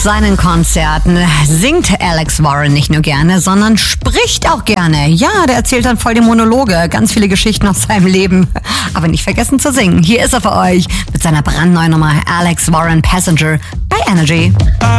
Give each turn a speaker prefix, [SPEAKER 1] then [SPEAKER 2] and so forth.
[SPEAKER 1] Seinen Konzerten singt Alex Warren nicht nur gerne, sondern spricht auch gerne. Ja, der erzählt dann voll die Monologe, ganz viele Geschichten aus seinem Leben. Aber nicht vergessen zu singen. Hier ist er für euch mit seiner brandneuen Nummer Alex Warren Passenger bei Energy.